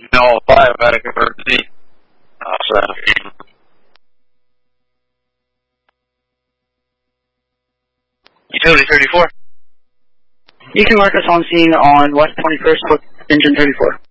No, paramedic emergency. Utility 34. You can mark us on scene on West 21st with engine 34.